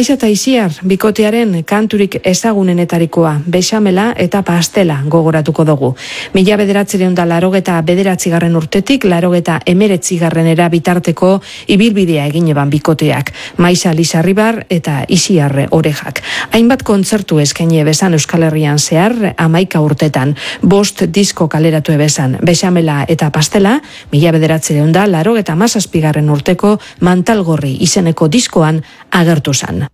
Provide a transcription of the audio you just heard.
Maisa eta Isiar bikotearen kanturik ezagunenetarikoa, Bexamela eta Pastela gogoratuko dugu. 1989 urtetik 1989 bitarteko ibilbidea egin eban bikoteak, Maisa Lizarribar eta Isiar Orejak. Hainbat kontzertu eskaini bezan Euskal Herrian zehar 11 urtetan, 5 disko kaleratu bezan, Bexamela eta Pastela 1987 urteko Mantalgorri izeneko diskoan agertu zan.